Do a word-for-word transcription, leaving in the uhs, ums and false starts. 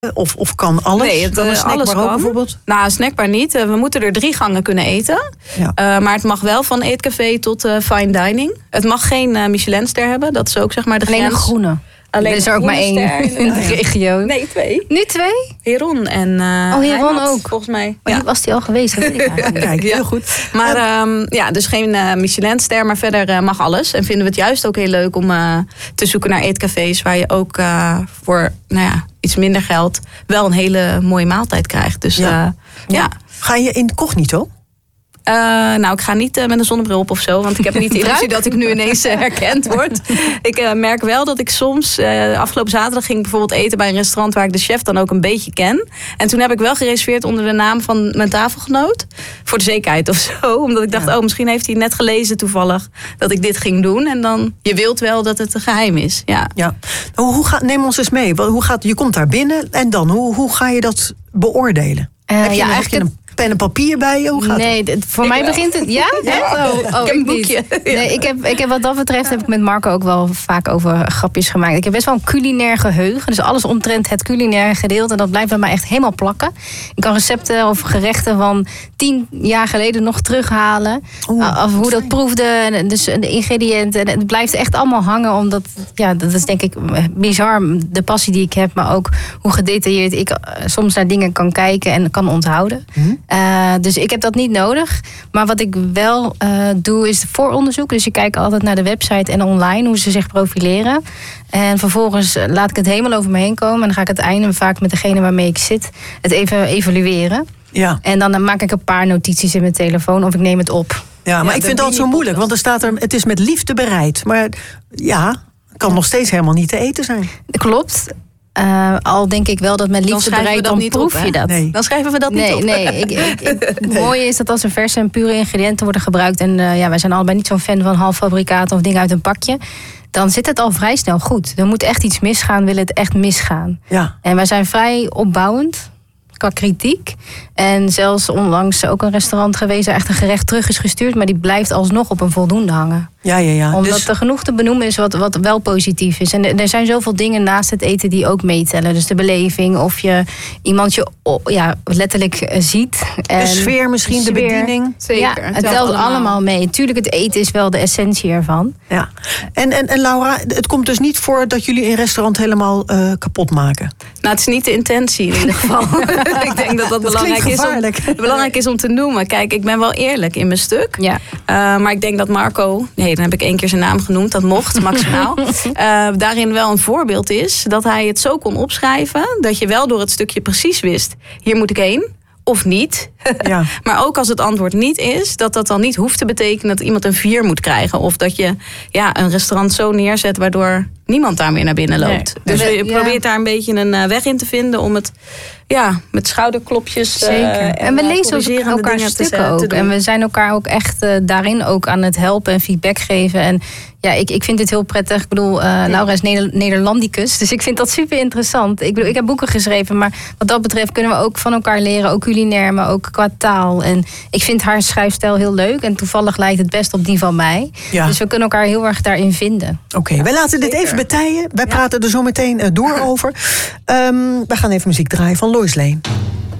Of, of kan alles? Nee, het, dan een snackbar alles ook kan. bijvoorbeeld? Nou, een snackbar niet. We moeten er drie gangen kunnen eten. Ja. Uh, maar het mag wel van eetcafé tot uh, fine dining. Het mag geen uh, Michelinster hebben. Dat is ook zeg maar de Alleen grens. een groene. Alleen er is er ook maar één in de regio. Nee, twee. Nu twee? Heron en uh, Oh, Heron Heimat, ook. volgens mij. Maar ja. was die al geweest? Dat weet ik eigenlijk niet. Kijk, heel Ja. goed. Maar um, ja, dus geen uh, Michelinster, maar verder uh, mag alles. En vinden we het juist ook heel leuk om uh, te zoeken naar eetcafés waar je ook uh, voor nou ja, iets minder geld wel een hele mooie maaltijd krijgt. Dus Ja. Uh, ja. ja. Ga je incognito? Uh, nou, ik ga niet uh, met een zonnebril op of zo. Want ik heb niet de illusie dat ik nu ineens uh, herkend word. Ik uh, merk wel dat ik soms... Uh, afgelopen zaterdag ging ik bijvoorbeeld eten bij een restaurant... waar ik de chef dan ook een beetje ken. En toen heb ik wel gereserveerd onder de naam van mijn tafelgenoot. Voor de zekerheid of zo. Omdat ik dacht, ja. oh, misschien heeft hij net gelezen toevallig... dat ik dit ging doen. En dan, je wilt wel dat het een geheim is. Ja. Ja. Nou, hoe ga, neem ons eens mee. Hoe gaat, je komt daar binnen en dan? Hoe, hoe ga je dat beoordelen? Uh, heb je, ja, een, heb je een pen en papier bij je? Hoe gaat nee, het? voor ik mij wel. begint het... Ja? Ja. Oh, oh, ik heb een ik boekje. niet. Nee, ik heb, ik heb wat dat betreft heb ik met Marco ook wel vaak over grapjes gemaakt. Ik heb best wel een culinair geheugen. Dus alles omtrent het culinaire gedeelte. Dat blijft bij mij echt helemaal plakken. Ik kan recepten of gerechten van tien jaar geleden nog terughalen. Oeh, of hoe dat proefde. En dus de ingrediënten. En het blijft echt allemaal hangen. Omdat, ja, dat is denk ik bizar. De passie die ik heb. Maar ook hoe gedetailleerd ik soms naar dingen kan kijken en kan onthouden. Hmm. Uh, dus ik heb dat niet nodig. Maar wat ik wel uh, doe is vooronderzoek. Dus ik kijk altijd naar de website en online hoe ze zich profileren. En vervolgens laat ik het helemaal over me heen komen. En dan ga ik het einde vaak met degene waarmee ik zit het even evalueren. Ja. En dan maak ik een paar notities in mijn telefoon of ik neem het op. Ja, maar Ja, ik de vind dat zo moeilijk. Want er staat er, het is met liefde bereid. Maar ja, kan nog steeds helemaal niet te eten zijn. Klopt. Uh, al denk ik wel dat met liefde bereid, dan proef op, je dat. Nee. Dan schrijven we dat nee, niet op. Nee, ik, ik, ik, het mooie is dat als er verse en pure ingrediënten worden gebruikt... en uh, ja, wij zijn allebei niet zo'n fan van halffabrikaten of dingen uit een pakje... dan zit het al vrij snel goed. Er moet echt iets misgaan, wil het echt misgaan. Ja. En wij zijn vrij opbouwend qua kritiek. En zelfs onlangs ook een restaurant geweest... waar echt een gerecht terug is gestuurd... maar die blijft alsnog op een voldoende hangen. Ja, ja, ja. Omdat dus... er genoeg te benoemen is wat, wat wel positief is. En er zijn zoveel dingen naast het eten die ook meetellen. Dus de beleving, of je iemand je ja, letterlijk ziet. En de sfeer misschien, de, sfeer. de bediening. Zeker. Ja, het telt allemaal. allemaal mee. Tuurlijk, het eten is wel de essentie ervan. Ja. En, en, en Laura, het komt dus niet voor dat jullie een restaurant helemaal uh, kapot maken? Nou, het is niet de intentie in ieder geval. Ik denk dat dat, dat belangrijk, is om, belangrijk is om te noemen. Kijk, ik ben wel eerlijk in mijn stuk. Ja. Uh, maar ik denk dat Marco... Nee, dan heb ik één keer zijn naam genoemd. Dat mocht, maximaal. uh, daarin wel een voorbeeld is dat hij het zo kon opschrijven... dat je wel door het stukje precies wist... hier moet ik heen. Of niet. Ja. Maar ook als het antwoord niet is... dat dat dan niet hoeft te betekenen dat iemand een vier moet krijgen. Of dat je ja, een restaurant zo neerzet... waardoor niemand daar meer naar binnen loopt. Nee. Dus je ja. probeert daar een beetje een weg in te vinden... om het ja, met schouderklopjes... Zeker. Uh, en, en we lezen ook elkaar stukken te, ook. Te en we zijn elkaar ook echt uh, daarin ook aan het helpen... en feedback geven. En ja, ik, ik vind dit heel prettig. Ik bedoel, uh, ja. Laura is Neder- Nederlandicus. Dus ik vind dat super interessant. Ik bedoel, ik heb boeken geschreven... maar wat dat betreft kunnen we ook van elkaar leren. Ook culinair, maar ook qua taal. En ik vind haar schrijfstijl heel leuk. En toevallig lijkt het best op die van mij. Ja. Dus we kunnen elkaar heel erg daarin vinden. Oké, okay, wij laten dit even betijen. Wij ja. praten er zo meteen uh, door over. Um, we gaan even muziek draaien van Lois Lane.